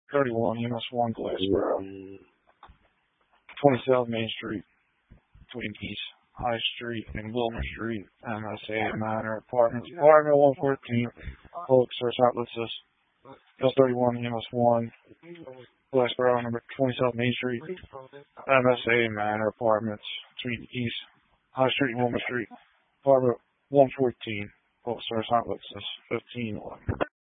31 MS1 Glassboro, 20 South Main Street, between East High Street and Wilmer Street, MSA Manor Apartments, Apartment 114, Public Source Outlet Sys, 31 MS1 Glassboro, number 20 South Main Street, MSA Manor Apartments, between East High Street and Wilmer Street, Apartment 114, Public Source Outlet Sys, 1511.